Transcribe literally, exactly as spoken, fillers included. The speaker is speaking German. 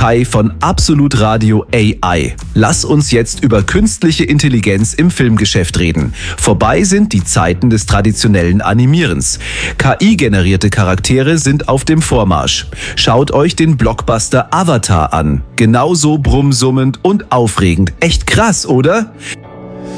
Kai von Absolut Radio A I. Lass uns jetzt über künstliche Intelligenz im Filmgeschäft reden. Vorbei sind die Zeiten des traditionellen Animierens. K I-generierte Charaktere sind auf dem Vormarsch. Schaut euch den Blockbuster Avatar an. Genauso brummsummend und aufregend. Echt krass, oder?